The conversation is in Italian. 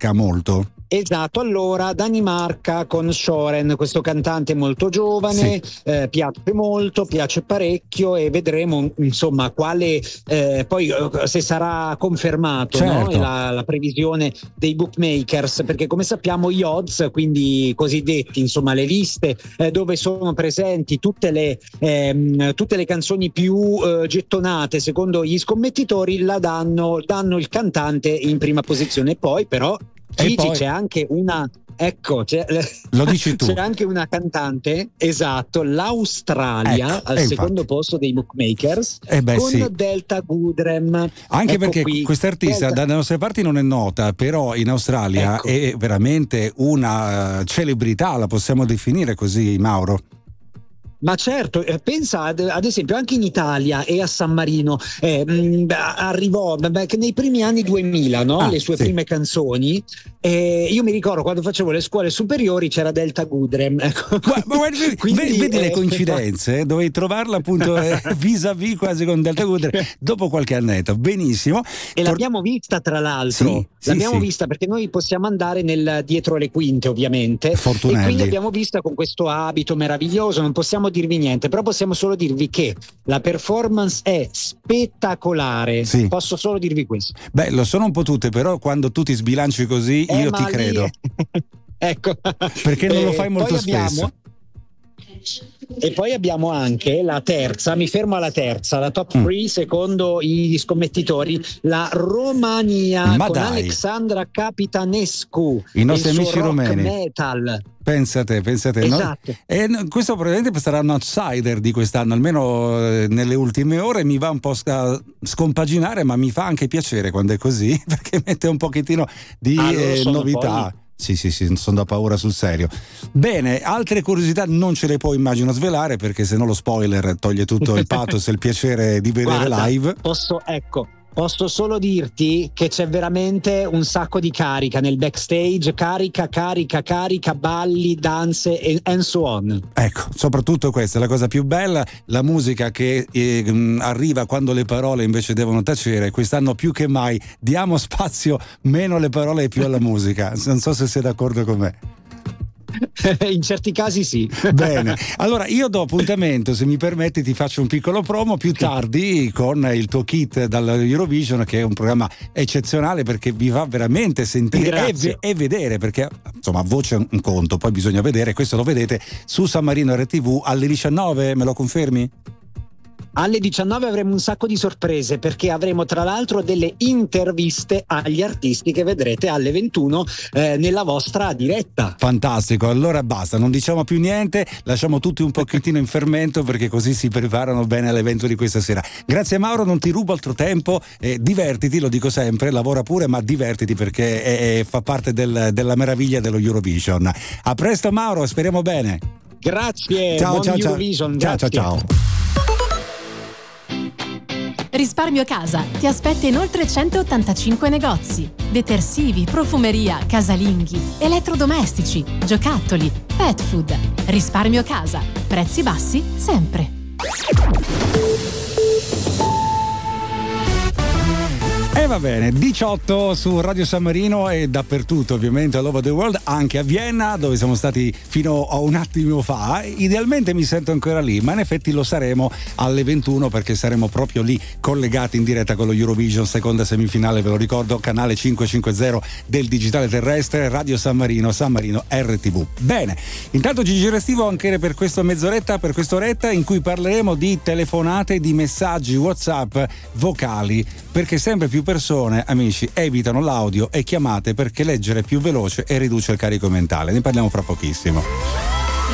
Danimarca molto. Esatto, allora Danimarca con Soren, questo cantante molto giovane, sì. Piace parecchio, e vedremo insomma quale poi se sarà confermato, certo. No? La previsione dei bookmakers, perché come sappiamo gli odds, quindi cosiddetti, insomma le liste dove sono presenti tutte le canzoni più gettonate secondo gli scommettitori, danno il cantante in prima posizione. Poi però Gigi, c'è anche una, lo dici tu, c'è anche una cantante, esatto, l'Australia, al secondo posto dei bookmakers, con sì. Delta Goodrem. Anche perché quest'artista dalle nostre parti non è nota, però in Australia è veramente una celebrità, la possiamo definire così, Mauro. Ma certo, pensa ad esempio anche in Italia e a San Marino arrivò che nei primi anni 2000, no? Le sue prime canzoni, io mi ricordo quando facevo le scuole superiori c'era Delta Goodrem, ecco. Vedi le coincidenze, dovevi trovarla appunto vis-à-vis quasi con Delta Goodrem dopo qualche annetto, benissimo. E l'abbiamo vista tra l'altro, vista perché noi possiamo andare dietro le quinte ovviamente, Fortunelli. E quindi abbiamo vista con questo abito meraviglioso, non possiamo dirvi niente, però possiamo solo dirvi che la performance è spettacolare. Sì. Posso solo dirvi questo. Beh, lo sono un po' tutte, però quando tu ti sbilanci così io ti credo. Ecco. Perché non lo fai molto spesso. E poi abbiamo anche la terza, mi fermo alla terza, la top 3 secondo gli scommettitori, la Romania, con Alexandra Capitanescu, i nostri amici romeni. Metal. Pensate, esatto. No? E questo probabilmente sarà un outsider di quest'anno, almeno nelle ultime ore. Mi va un po' scompaginare, ma mi fa anche piacere quando è così, perché mette un pochettino di novità. Poi. Sì, sono da paura sul serio. Bene, altre curiosità non ce le puoi immagino svelare, perché se no lo spoiler toglie tutto il pathos e il piacere di vedere live. Posso solo dirti che c'è veramente un sacco di carica nel backstage, carica, balli, danze and so on. Ecco, soprattutto questa è la cosa più bella, la musica che arriva quando le parole invece devono tacere. Quest'anno più che mai diamo spazio meno alle parole e più alla musica. Non so se sei d'accordo con me. In certi casi sì. Bene, allora io do appuntamento, se mi permetti ti faccio un piccolo promo più tardi con il tuo kit dall'Eurovision, che è un programma eccezionale perché vi fa veramente sentire e vedere, perché insomma voce è un conto, poi bisogna vedere. Questo lo vedete su San Marino RTV alle 19, me lo confermi? Alle 19 avremo un sacco di sorprese, perché avremo tra l'altro delle interviste agli artisti che vedrete alle 21 nella vostra diretta. Fantastico, allora basta, non diciamo più niente, lasciamo tutti un pochettino in fermento, perché così si preparano bene all'evento di questa sera. Grazie Mauro, non ti rubo altro tempo, divertiti, lo dico sempre, lavora pure ma divertiti, perché fa parte della meraviglia dello Eurovision. A presto Mauro, speriamo bene. Grazie, ciao, buon Eurovision. Ciao. Risparmio Casa ti aspetta in oltre 185 negozi. Detersivi, profumeria, casalinghi, elettrodomestici, giocattoli, pet food. Risparmio Casa. Prezzi bassi sempre. E va bene, 18 su Radio San Marino e dappertutto ovviamente all over the world, anche a Vienna dove siamo stati fino a un attimo fa. Idealmente mi sento ancora lì, ma in effetti lo saremo alle 21, perché saremo proprio lì collegati in diretta con lo Eurovision, seconda semifinale, ve lo ricordo, canale 550 del digitale terrestre, Radio San Marino RTV. Bene, intanto Gigi Restivo anche per questa mezz'oretta, per quest'oretta in cui parleremo di telefonate, di messaggi WhatsApp vocali, perché sempre più persone, amici, evitano l'audio e chiamate perché leggere è più veloce e riduce il carico mentale. Ne parliamo fra pochissimo.